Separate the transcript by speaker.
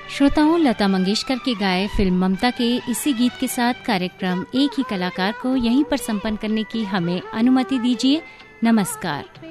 Speaker 1: श्रोताओं, लता मंगेशकर के गाए फिल्म ममता के इसी गीत के साथ कार्यक्रम एक ही कलाकार को यहीं पर संपन्न करने की हमें अनुमति दीजिए। नमस्कार।